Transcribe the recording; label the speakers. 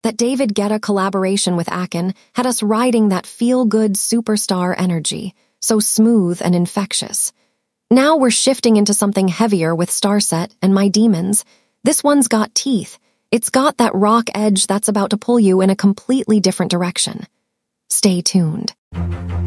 Speaker 1: That David Guetta collaboration with Akin had us riding that feel-good superstar energy, so smooth and infectious. Now we're shifting into something heavier with Starset and My Demons. This one's got teeth. It's got that rock edge that's about to pull you in a completely different direction. Stay tuned.